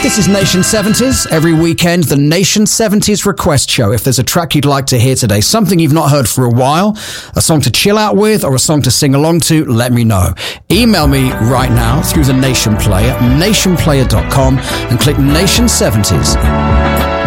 This is Nation 70s. Every weekend, the Nation 70s request show. If there's a track you'd like to hear today, something you've not heard for a while, a song to chill out with, or a song to sing along to, let me know. Email me right now through the Nation Player, nationplayer.com, and click Nation 70s.